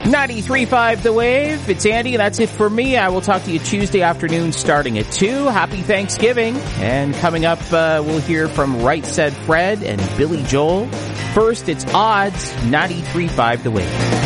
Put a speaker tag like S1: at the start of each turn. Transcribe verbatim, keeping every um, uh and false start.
S1: ninety-three point five The Wave. It's Andy. That's it for me. I will talk to you Tuesday afternoon starting at two. Happy Thanksgiving. And coming up, uh, we'll hear from Right Said Fred and Billy Joel. First, it's Odds, ninety-three point five The Wave.